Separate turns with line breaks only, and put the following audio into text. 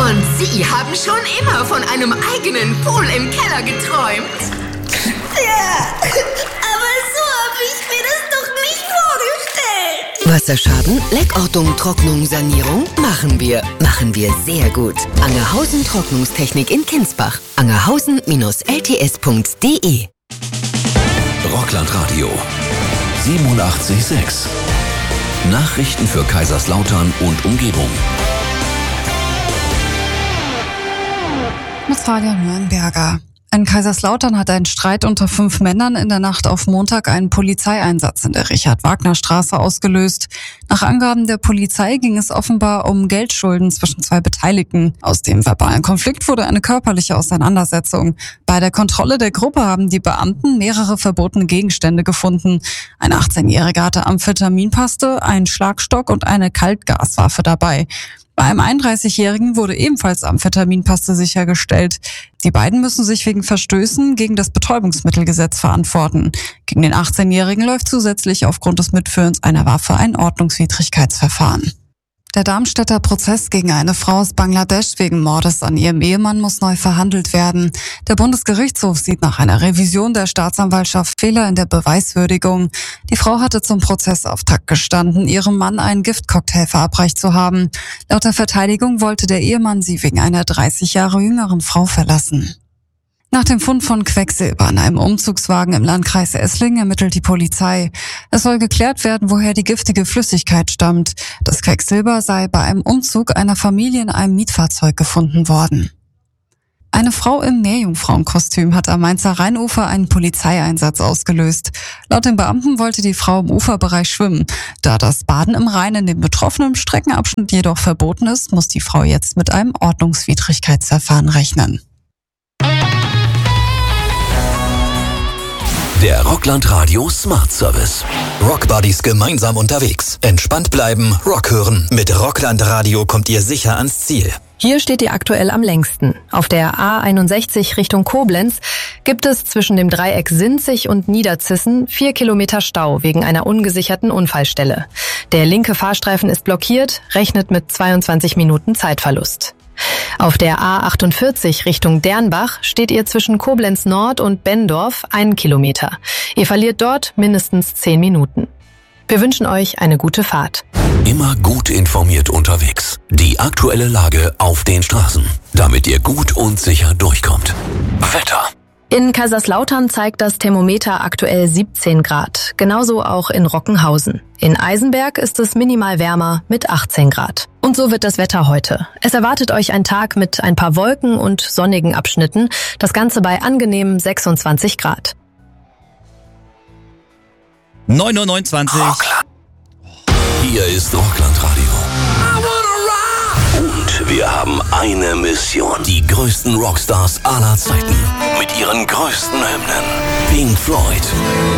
Und Sie haben schon immer von einem eigenen Pool im Keller geträumt.
Ja, aber so habe ich mir das doch nicht vorgestellt.
Wasserschaden, Leckortung, Trocknung, Sanierung machen wir sehr gut. Angerhausen Trocknungstechnik in Kinsbach. angerhausen-lts.de.
Rockland Radio 87,6. Nachrichten für Kaiserslautern und Umgebung.
Mit Fabian Nürnberger. In Kaiserslautern hat ein Streit unter 5 Männern in der Nacht auf Montag einen Polizeieinsatz in der Richard-Wagner-Straße ausgelöst. Nach Angaben der Polizei ging es offenbar um Geldschulden zwischen 2 Beteiligten. Aus dem verbalen Konflikt wurde eine körperliche Auseinandersetzung. Bei der Kontrolle der Gruppe haben die Beamten mehrere verbotene Gegenstände gefunden. Ein 18-Jähriger hatte Amphetaminpaste, einen Schlagstock und eine Kaltgaswaffe dabei. Bei einem 31-Jährigen wurde ebenfalls Amphetaminpaste sichergestellt. Die beiden müssen sich wegen Verstößen gegen das Betäubungsmittelgesetz verantworten. Gegen den 18-Jährigen läuft zusätzlich aufgrund des Mitführens einer Waffe ein Ordnungswidrigkeitsverfahren. Der Darmstädter Prozess gegen eine Frau aus Bangladesch wegen Mordes an ihrem Ehemann muss neu verhandelt werden. Der Bundesgerichtshof sieht nach einer Revision der Staatsanwaltschaft Fehler in der Beweiswürdigung. Die Frau hatte zum Prozessauftakt gestanden, ihrem Mann einen Giftcocktail verabreicht zu haben. Laut der Verteidigung wollte der Ehemann sie wegen einer 30 Jahre jüngeren Frau verlassen. Nach dem Fund von Quecksilber in einem Umzugswagen im Landkreis Esslingen ermittelt die Polizei. Es soll geklärt werden, woher die giftige Flüssigkeit stammt. Das Quecksilber sei bei einem Umzug einer Familie in einem Mietfahrzeug gefunden worden. Eine Frau im Meerjungfrauenkostüm hat am Mainzer Rheinufer einen Polizeieinsatz ausgelöst. Laut den Beamten wollte die Frau im Uferbereich schwimmen. Da das Baden im Rhein in dem betroffenen Streckenabschnitt jedoch verboten ist, muss die Frau jetzt mit einem Ordnungswidrigkeitsverfahren rechnen.
Der Rockland Radio Smart Service.
Rockbuddies gemeinsam unterwegs. Entspannt bleiben, Rock hören. Mit Rockland Radio kommt ihr sicher ans Ziel.
Hier steht ihr aktuell am längsten. Auf der A61 Richtung Koblenz gibt es zwischen dem Dreieck Sinzig und Niederzissen 4 Kilometer Stau wegen einer ungesicherten Unfallstelle. Der linke Fahrstreifen ist blockiert, rechnet mit 22 Minuten Zeitverlust. Auf der A48 Richtung Dernbach steht ihr zwischen Koblenz Nord und Benndorf 1 Kilometer. Ihr verliert dort mindestens 10 Minuten. Wir wünschen euch eine gute Fahrt.
Immer gut informiert unterwegs. Die aktuelle Lage auf den Straßen, damit ihr gut und sicher durchkommt. Wetter.
In Kaiserslautern zeigt das Thermometer aktuell 17 Grad, genauso auch in Rockenhausen. In Eisenberg ist es minimal wärmer mit 18 Grad. Und so wird das Wetter heute. Es erwartet euch ein Tag mit ein paar Wolken und sonnigen Abschnitten, das Ganze bei angenehmen 26 Grad.
9:29 Uhr.
Rockland. Hier ist Rockland Radio. Und wir haben eine Mission. Die größten Rockstars aller Zeiten. Mit ihren größten Hymnen. Pink Floyd.